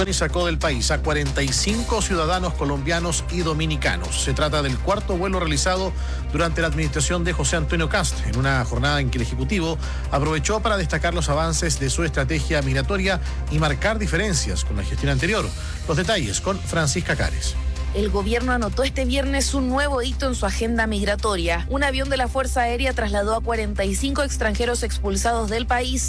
deportación y sacó del país a 45 ciudadanos colombianos y dominicanos. Se trata del cuarto vuelo realizado durante la administración de José Antonio Kast, en una jornada en que el Ejecutivo aprovechó para destacar los avances de su estrategia migratoria y marcar diferencias con la gestión anterior. Los detalles con Francisca Cares. El gobierno anotó este viernes un nuevo hito en su agenda migratoria. Un avión de la Fuerza Aérea trasladó a 45 extranjeros expulsados del país